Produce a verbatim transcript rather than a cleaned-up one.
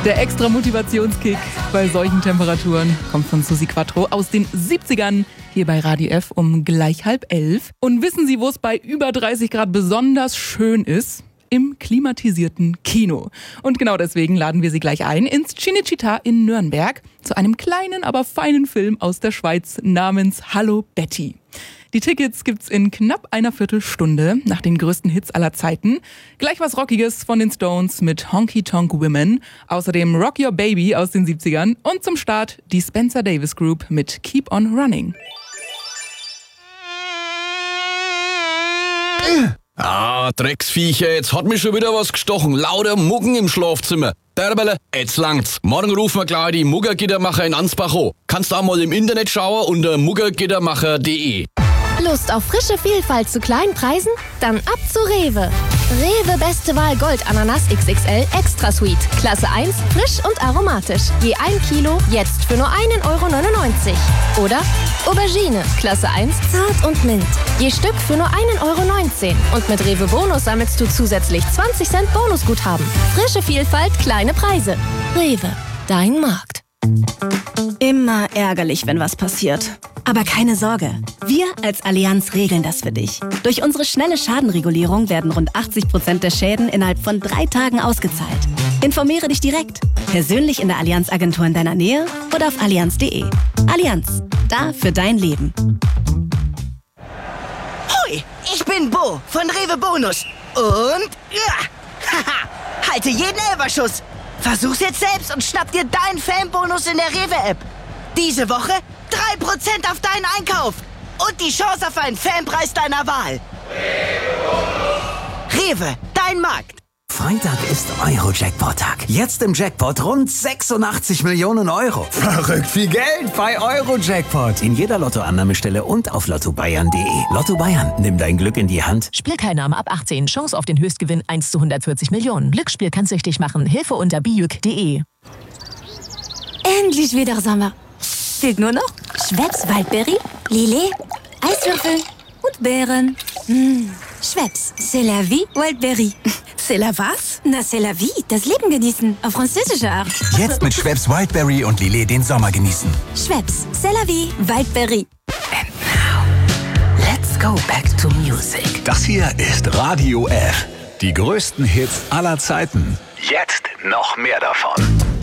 Der extra Motivationskick bei solchen Temperaturen kommt von Susi Quattro aus den siebzigern hier bei Radio F um gleich halb elf. Und wissen Sie, wo es bei über dreißig Grad besonders schön ist? Im klimatisierten Kino. Und genau deswegen laden wir Sie gleich ein ins Cinecittà in Nürnberg zu einem kleinen, aber feinen Film aus der Schweiz namens Hallo Betty. Die Tickets gibt's in knapp einer Viertelstunde nach den größten Hits aller Zeiten. Gleich was Rockiges von den Stones mit Honky Tonk Women. Außerdem Rock Your Baby aus den siebzigern. Und zum Start die Spencer Davis Group mit Keep on Running. Ah, Drecksviecher, jetzt hat mich schon wieder was gestochen. Lauter Muggen im Schlafzimmer. Derbele, jetzt langt's. Morgen rufen wir gleich die Muggergittermacher in Ansbach an. Kannst auch mal im Internet schauen unter muggergittermacher punkt de. Lust auf frische Vielfalt zu kleinen Preisen? Dann ab zu Rewe. Rewe Beste Wahl Gold Ananas X X L Extra Sweet. Klasse eins, frisch und aromatisch. Je ein Kilo, jetzt für nur einen Euro neunundneunzig. Oder Aubergine, Klasse eins, zart und mild. Je Stück für nur einen Euro neunzehn. Und mit Rewe Bonus sammelst du zusätzlich zwanzig Cent Bonusguthaben. Frische Vielfalt, kleine Preise. Rewe, dein Markt. Immer ärgerlich, wenn was passiert. Aber keine Sorge, wir als Allianz regeln das für dich. Durch unsere schnelle Schadenregulierung werden rund achtzig Prozent der Schäden innerhalb von drei Tagen ausgezahlt. Informiere dich direkt, persönlich in der Allianz-Agentur in deiner Nähe oder auf allianz punkt de. Allianz, da für dein Leben. Hoi, ich bin Bo von Rewe Bonus. Und ja, haha, halte jeden Elberschuss. Versuch's jetzt selbst und schnapp dir deinen Fanbonus in der Rewe-App. Diese Woche drei Prozent auf deinen Einkauf und die Chance auf einen Fanpreis deiner Wahl. Rewe, dein Markt. Freitag ist Euro-Jackpot-Tag. Jetzt im Jackpot rund sechsundachtzig Millionen Euro. Verrückt viel Geld bei Euro-Jackpot. In jeder Lottoannahmestelle und auf lotto bayern punkt de. Lotto Bayern, nimm dein Glück in die Hand. Spielteilnahme ab achtzehn. Chance auf den Höchstgewinn eins zu hundertvierzig Millionen. Glücksspiel kann süchtig machen. Hilfe unter bijuk punkt de. Endlich wieder Sommer. Fehlt nur noch Schweppes Waldbeere, Lillet, Eiswürfel und Beeren. Mmh. Schweppes, c'est la vie, Wildberry. C'est la was? Na, c'est la vie, das Leben genießen, auf französische Art. Jetzt mit Schweppes Wildberry und Lillet den Sommer genießen. Schweppes, c'est la vie, Wildberry. And now, let's go back to music. Das hier ist Radio F. Die größten Hits aller Zeiten. Jetzt noch mehr davon.